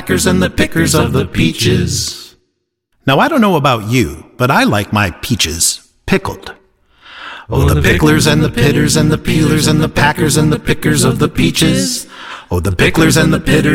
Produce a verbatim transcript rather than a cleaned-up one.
packers and the pickers of the peaches. Now, I don't know about you, but I like my peaches pickled. Oh, the picklers and the pitters and the peelers and the packers and the pickers of the peaches. Oh, the picklers and the pitters